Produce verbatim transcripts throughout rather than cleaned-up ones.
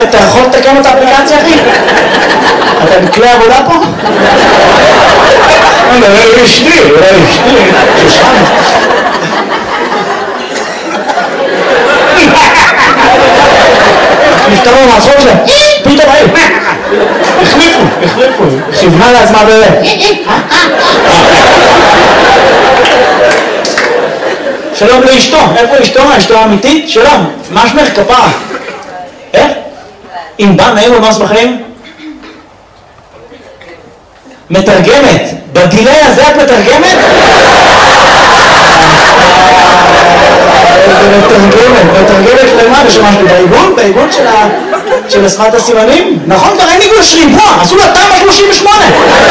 אתה יכול לתקן את האפליקציה, אחי? אתה מכלי עבודה פה? אולי אשתי, אולי אשתי, ששם. נפתרו מהצחוק שלהם, פתאום היו, החליפו, החליפו, כיוונה לעצמה באמת. שלום לאשתו, איפה אשתו? אשתו האמיתית? שלום, מה שמך כפרה? איך? אם בא נעים ומס בחיים? מתרגמת, בגילי הזה את מתרגמת? איזה מתרגמת, מתרגמת למה? ושמשהו בעיגון? בעיגון של שפת הסימנים? נכון, כבר אין עיגון של ריבוע, עשו לה תמ"א שלושים ושמונה.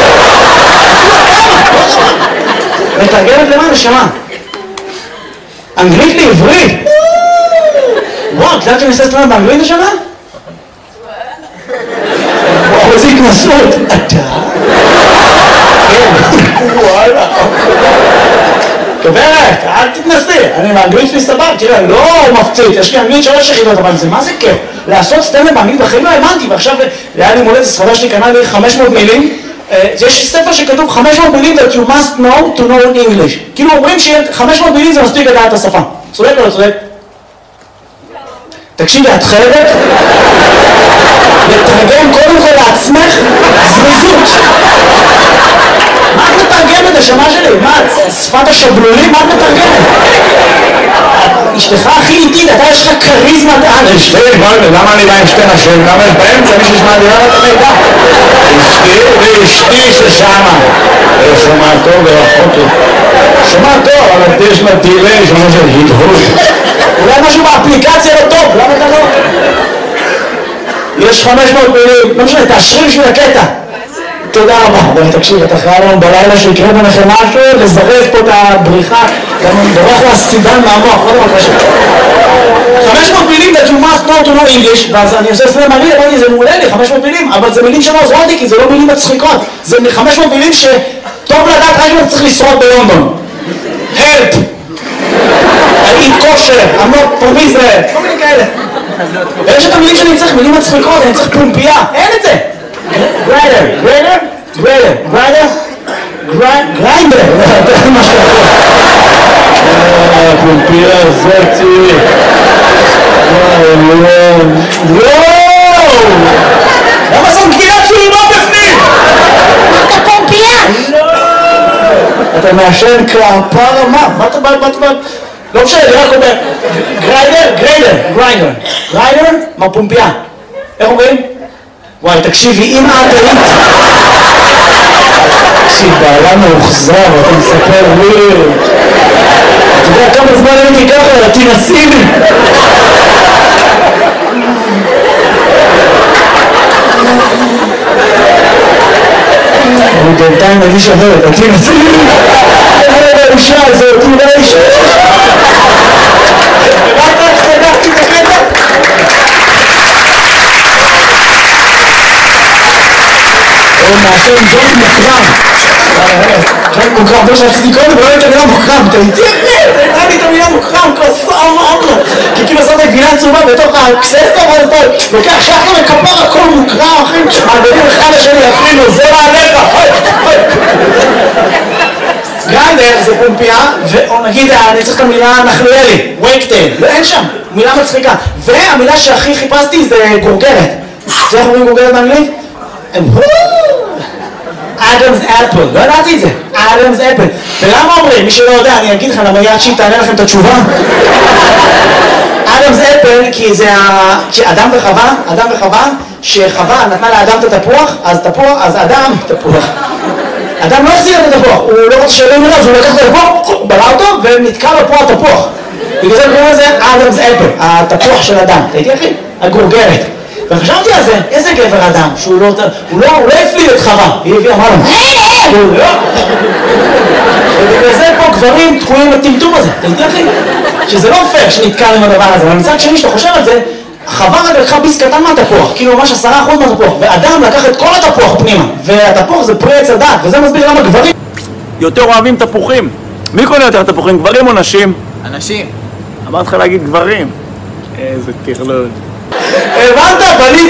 מתרגמת למה? נשמה? אנגלית לעברית? וואו, את יודעת שאני עושה סטרנד באנגלית השנה? וואו, איזה התנסות. אתה? כן. וואלה. גברת, אל תתנסי, אני באנגלית שלי סבב, תראה, לא מפציץ, יש לי אנגלית שלוש יחידות, אבל זה מה זה כיף? לעשות סטנדאפ באנגלית בחיים לא האמנתי, ועכשיו היה לי מולדת, חבר שלי קנה לי חמש מאות מילים, יש ספר שכתוב חמש מאות מילים that you must know to know in English, כאילו אומרים ש-חמש מאות מילים זה מספיק לדעת את השפה, צודק או לא צודק? תקשיבי, את חייבת לתרגם קודם כל לעצמך זריזות. מה את מתרגמת השמה שלי? מה, שפת השבלולים? מה את מתרגמת? אשתך הכי איטית, אתה יש לך קריזמת על. אשתי, למה אני בא עם שתי נשים? למה יש באמצע מישהו שמעדירה את המידע? אשתי ואשתי ששמה. שומע טוב ורחוק טוב. שומע טוב, אבל יש לה דילי, שומע של הדהוד. אולי משהו באפליקציה לא טוב, למה אתה לא? יש חמש מאות מילים, לא משנה, תאשרי בשביל הקטע. תודה רבה. בואי תקשיב, אתה חייב לנו בלילה שיקרה ביניכם משהו, לזרז פה את הבריחה, גם בורח לה סידן מהמוח, לא דבר קשה. חמש מאות מילים that you must know to know English, ואז אני עושה סלם מראה, אמרתי, זה מעולה לי, חמש מאות מילים, אבל זה מילים שלא עוזרות לי, כי זה לא מילים מצחיקות. זה חמש מאות מילים שטוב לדעת רק אם אתה צריך לשרוד בלונדון. help! I eat kosher, I'm not from Israel, כל מיני כאלה. ויש את המילים שאני צריך, מילים מצחיקות, אני צריך פומפייה, אין את זה. גריידר, גריידר, גריידר, גריידר, גריידר, זה מה שאתה אה, פומפייה זאתי. וואו, וואו. למה זאת גבינת שולמה בפנים? אתה פומפייה? לא. אתה מעשן כפרה מה? מה אתה בא, מה אתה בא? לא משנה, אני רק אומר, גריידר, גריידר, גריידר, גריידר, מה פומפייה? איך אומרים? וואי, תקשיבי, אם את היית... תקשיב, בעלה מאוחזר, אתה מספר לי... אתה יודע כמה זמן הייתי ככה, תנסי לי! אני בינתיים מרגיש אחרת, תנסי לי! איזה האישה הזאת, אולי האישה... רק רק סגרתי את הקטע? הוא מעשה עם ג'ון מוקרם. ג'ון מוקרם, זה שרציתי קודם, ולא הייתה מילה מוקרם. אתה איתי אחרי, אתה הייתה לי את המילה מוקרם, כוסה אמרה. כי כאילו עשית גבינה צהובה בתוך הקססטה, ואז אתה לוקח שחר וכפר הכל מוקרם, אחי. מעבדים אחד לשני, אפילו, זה מעליך. גריידר זה פומפייה, או נגיד, אני צריך את המילה נחליאלי, וייקטייל, לא, אין שם, מילה מצחיקה. והמילה שהכי חיפשתי זה גורגרת. זה איך אומרים גורגרת באנגלית? אדמס אפל, לא ידעתי את זה, אדמס אפל. ולמה אומרים? מי שלא יודע, אני אגיד לך למה יד שהיא תענה לכם את התשובה. אדמס אפל, כי זה אדם וחווה, אדם וחווה, שחווה נתנה לאדם את התפוח, אז תפוח, אז אדם, תפוח. אדם לא החזיר את התפוח, הוא לא רוצה שאלים אליו, הוא לקח את התפוח, בלע אותו ונתקע לו פה התפוח. בגלל זה קוראים לזה אדמס אפל, התפוח של אדם. ראיתי אחי? הגורגרת. וחשבתי על זה, איזה גבר אדם, שהוא לא, הוא לא, הוא לא הפליל את חווה, היא הביאה, אמרה לו, הוא לא, ובגלל זה פה גברים תקועים לטמטום הזה, ראיתי אחי? שזה לא פייר שנתקע עם הדבר הזה, אבל מצד שני שאתה חושב על זה, חווה רק לקחה ביס קטן מהתפוח, כאילו ממש עשרה אחוז מהתפוח, ואדם לקח את כל התפוח פנימה, והתפוח זה פרי עץ הדת, וזה מסביר למה גברים יותר אוהבים תפוחים. מי קונה יותר תפוחים, גברים או נשים? אנשים. אמרתי לך להגיד גברים. איזה טרלול. הבנת? פנית